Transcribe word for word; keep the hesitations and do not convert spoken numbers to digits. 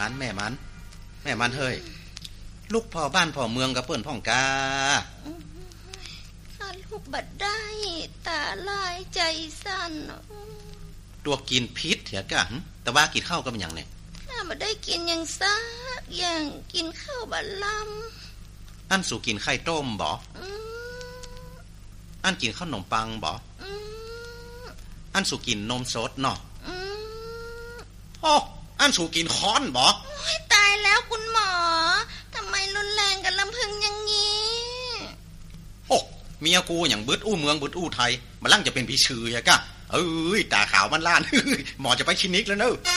มันแม่มันแม่มันเฮ้ยลูกพ่อบ้านพ่อเมืองกับเปิ้นพ่องกาข้าลูกบัดได้ตาลายใจสั่นตัวกินพิษเถียกะแต่ว่ากินข้าวก็เป็นอย่างเนี่ยข้าบ่ได้กินอย่างซักอย่างกินข้าวบัดลำอันสู่กินไข่ต้มบ่อันกินข้าวขนมปังบ่อันสู่กินนมสดเนาะโอ้อันสู่กินค้อนบ่โอ้ยตายแล้วคุณหมอทำไมรุนแรงกับลำพึงอย่างงี้โอ้เมียกูอย่างบึดอู้เมืองบึดอู้ไทยมาลั่งจะเป็นพี่ชื่อยะกะเอ้ยตาขาวมันล้านหมอจะไปคลินิกแล้วเนอะ